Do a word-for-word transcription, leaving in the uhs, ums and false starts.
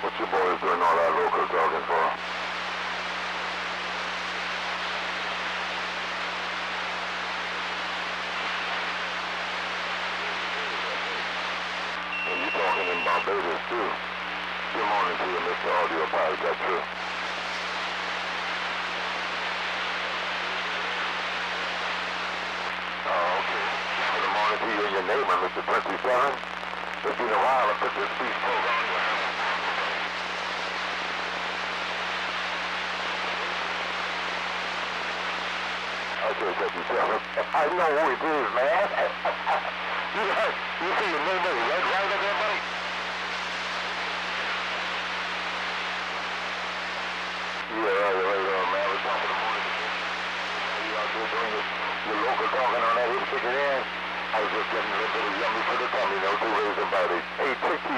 What you boys doing all that local talking for? And you talking in Barbados too? Good morning to you, Mister Audio Pie, is that true? Oh, okay. Good morning to you and your neighbor, Mister twenty-seven. It's been a while to put this beast program on. Okay, twenty-seven. I know who it is, man. you, you see your neighbor Red Rider there, buddy? Yeah, right, right, uh, man. We're top of the morning. You out there doing your, your local talking on that hip chicken in? I was just getting a little bit of yummy for the tummy, you know, to raise the body. Hey, check